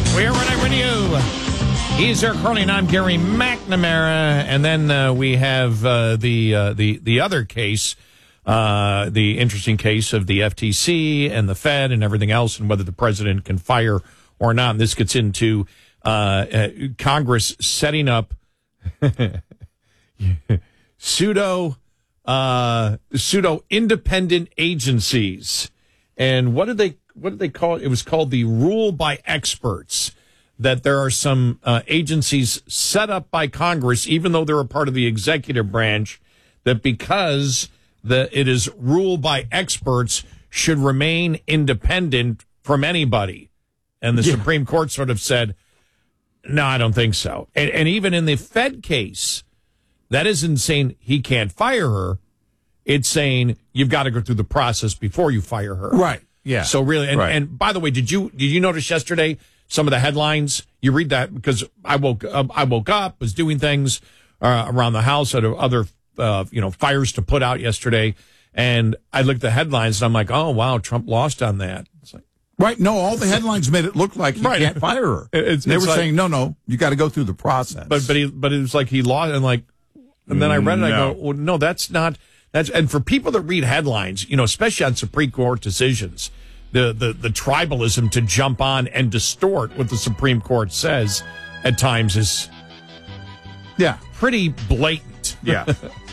We're right with you. He's Eric Carly, and I'm Gary McNamara. And then we have the other case, the interesting case of the FTC and the Fed and everything else, and whether the president can fire or not. And this gets into Congress setting up pseudo independent agencies. And what did they call it? It was called the rule by experts. That there are some agencies set up by Congress, even though they're a part of the executive branch, that because it is ruled by experts, should remain independent from anybody. And the Supreme Court sort of said, no, I don't think so. And even in the Fed case, that isn't saying he can't fire her. It's saying you've got to go through the process before you fire her. Right. Yeah. So really, and by the way, did you notice yesterday some of the headlines? You read that because I woke up, was doing things around the house, had other fires to put out yesterday, and I looked at the headlines and I'm like, oh wow, Trump lost on that. It's like, right. No, all the headlines made it look like he can't fire her. They were saying, no, you got to go through the process. But it was like he lost, and then I read it. I go, well, no, that's not. And for people that read headlines, especially on Supreme Court decisions, the tribalism to jump on and distort what the Supreme Court says at times is pretty blatant. Yeah.